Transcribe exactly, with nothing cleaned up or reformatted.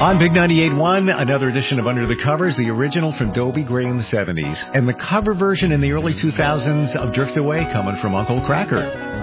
On Big ninety-eight point one, another edition of Under the Covers, the original from Dobie Gray in the seventies, and the cover version in the early two thousands of Drift Away coming from Uncle Kracker.